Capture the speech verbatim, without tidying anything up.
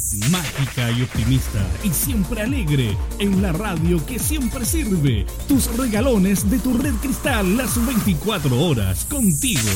Mágica y optimista y siempre alegre en la radio que siempre sirve. Tus regalones de tu Red Cristal las veinticuatro horas contigo.